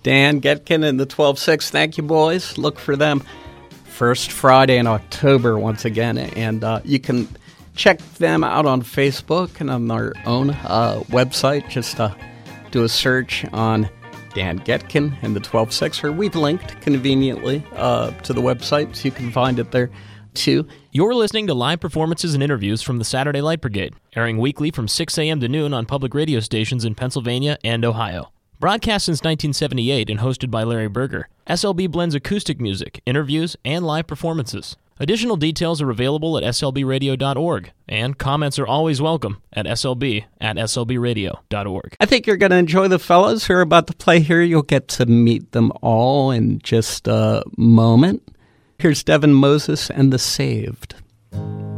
Dan Getkin and the 12-6. Thank you, boys. Look for them first Friday in October once again. And you can check them out on Facebook and on our own website. Just do a search on Dan Getkin and the 12-6. Or we've linked conveniently to the website, so you can find it there too. You're listening to live performances and interviews from the Saturday Light Brigade, airing weekly from 6 a.m. to noon on public radio stations in Pennsylvania and Ohio. Broadcast since 1978 and hosted by Larry Berger, SLB blends acoustic music, interviews, and live performances. Additional details are available at slbradio.org, and comments are always welcome at slb@slbradio.org. I think you're going to enjoy the fellows who are about to play here. You'll get to meet them all in just a moment. Here's Devin Moses and the Saved.